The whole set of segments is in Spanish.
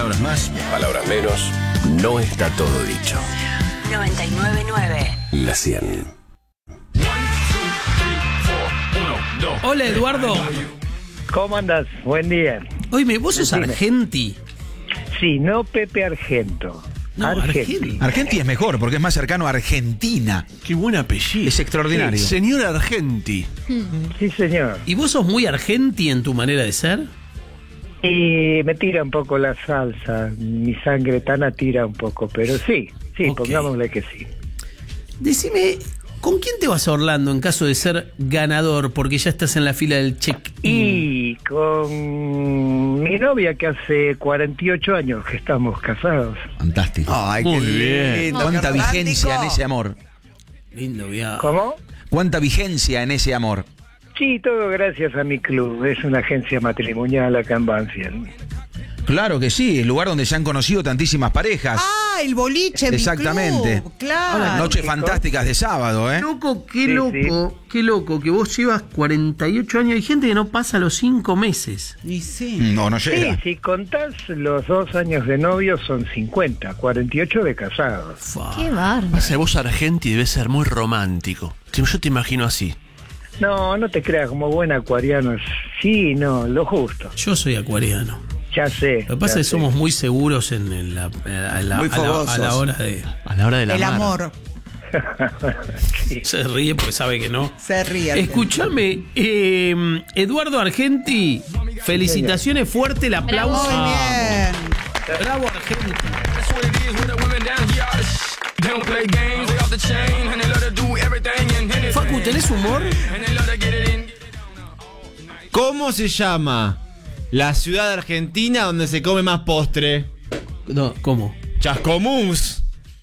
palabras más, palabras menos. No está todo dicho. 99.9 La 100. Hola, Eduardo. ¿Cómo andas? Buen día. Oye, ¿vos sos argenti? Sí, no Pepe Argento. No, Argenti. Argenti es mejor porque es más cercano a Argentina. Qué buen apellido. Es extraordinario. Sí, señor Argenti. Sí, señor. ¿Y vos sos muy argenti en tu manera de ser? Y me tira un poco la salsa. Mi sangre tana tira un poco, pero sí, Ok. pongámosle que sí. Decime, ¿con quién te vas a Orlando en caso de ser ganador? Porque ya estás en la fila del check-in. Y con mi novia, que hace 48 años que estamos casados. Fantástico. Ay, qué bien. ¿Cuánta vigencia en ese amor? Lindo viaje. ¿Cómo? ¿Cuánta vigencia en ese amor? Sí, todo gracias a mi club. Es una agencia matrimonial acá en Banfield. Claro que sí, el lugar donde se han conocido tantísimas parejas. Ah, el boliche, Exactamente. mi club, claro. Noches fantásticas de sábado, ¿eh? Loco, qué Sí, loco, qué loco que vos llevas 48 años. Hay gente que no pasa los 5 meses. Y sí. No Sí, llega. si contás los 2 años de novio son 50, 48 de casados. Fa. Qué bárbaro. Pasa, vos Argenti debe ser muy romántico. Yo te imagino así. No, no te creas, como buen acuariano. Sí, no, lo justo. Yo soy acuariano. Ya sé. Lo que pasa ya es que sé. somos muy seguros en Muy fogosos. a la hora de... A la hora de la El amor. Se ríe porque sabe que no. Se ríe. Escúchame, Eduardo Argenti, felicitaciones, fuerte el aplauso. Muy bien. Bravo, Argenti. Facu, ¿tenés humor? ¿Cómo se llama la ciudad argentina donde se come más postre? No, ¿cómo? Chascomús.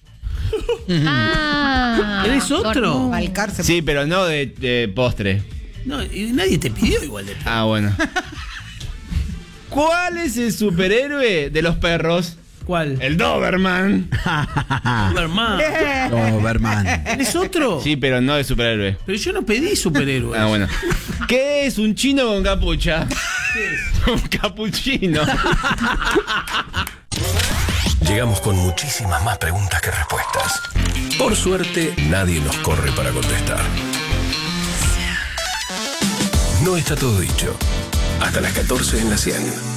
¿Eres otro? Balcarce. Sí, pero no de postre. No, y nadie te pidió igual de... Ah, bueno. ¿Cuál es el superhéroe de los perros? ¿Cuál? El Doberman. Superman. Doberman. ¿Eres otro? Sí, pero no de superhéroe. Pero yo no pedí superhéroes. Ah, bueno. ¿Qué es un chino con capucha? Un capuchino. Llegamos con muchísimas más preguntas que respuestas. Por suerte, nadie nos corre para contestar. No está todo dicho. Hasta las 14 en la 100.